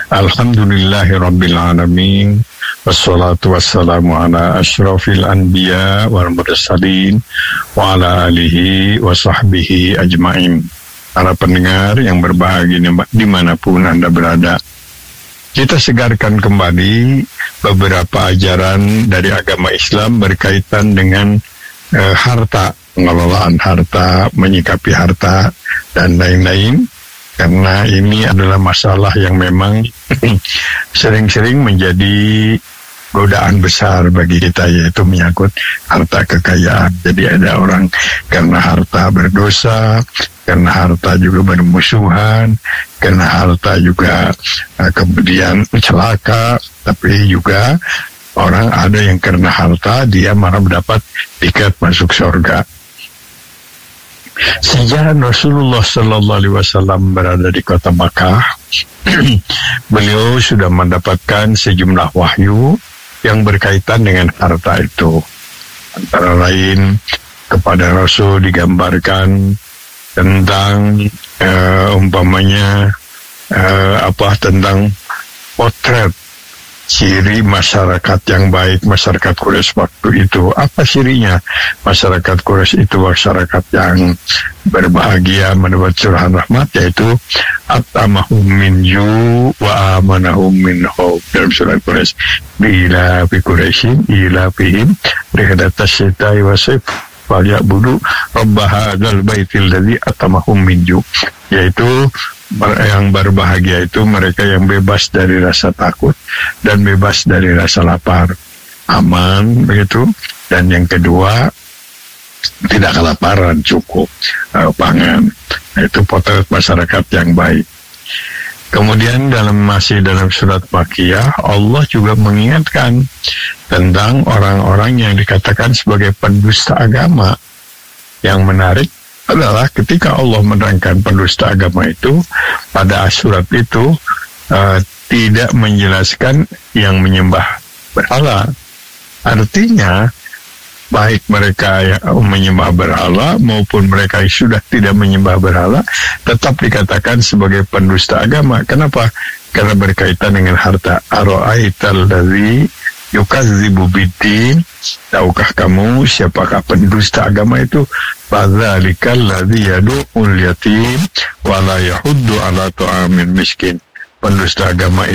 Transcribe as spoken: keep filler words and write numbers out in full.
Alhamdulillahi Rabbil Alamin. Wassalatu wassalamu ala ashrafil anbiya wal mursalin wa ala alihi wa sahbihi ajma'in. Para pendengar yang berbahagia dimanapun Anda berada, kita segarkan kembali beberapa ajaran dari agama Islam berkaitan dengan eh, harta, pengelolaan harta, menyikapi harta, dan lain-lain. Karena ini adalah masalah yang memang sering-sering menjadi godaan besar bagi kita, yaitu menyangkut harta kekayaan. Jadi ada orang karena harta berdosa, karena harta juga bermusuhan, karena harta juga uh, kemudian celaka, tapi juga orang ada yang karena harta dia malah mendapat tiket masuk surga. Sejak Rasulullah Sallallahu Alaihi Wasallam berada di kota Makkah, beliau sudah mendapatkan sejumlah wahyu yang berkaitan dengan harta itu. Antara lain, kepada Rasul digambarkan tentang uh, umpamanya uh, apa tentang potret ciri masyarakat yang baik, masyarakat Quraisy waktu itu. Apa cirinya? Masyarakat Quraisy itu masyarakat yang berbahagia, mendapat curahan rahmat, yaitu atamahum min ju' wa amanahum min khawf. Dalam surat Quraisy, bila fi Quraisyin ila fihim rihdatas syita'i wa sayf falyabudu rabba hadzal baitil ladzi atamahum min ju', yaitu yang berbahagia itu mereka yang bebas dari rasa takut dan bebas dari rasa lapar, aman begitu. Dan yang kedua, tidak kelaparan, cukup uh, pangan. Itu potret masyarakat yang baik. Kemudian dalam masih dalam surat Makkiyah, Allah juga mengingatkan tentang orang-orang yang dikatakan sebagai pendusta agama. Yang menarik adalah ketika Allah menerangkan pendusta agama itu, pada surat itu uh, tidak menjelaskan yang menyembah berhala. Artinya baik mereka yang menyembah berhala maupun mereka yang sudah tidak menyembah berhala tetap dikatakan sebagai pendusta agama. Kenapa? Karena berkaitan dengan harta. Ara'aital ladzi yukadzibu biddin, tahukah kamu siapakah pendusta agama itu? Fadzalikal ladzi yad'ul yatim wa la yahuddu ala ta'amil miskin. Pendusta agama